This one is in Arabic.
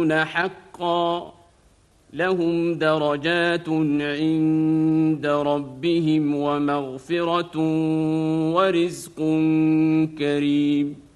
حقا لهم درجات عند ربهم ومغفرة ورزق كريم.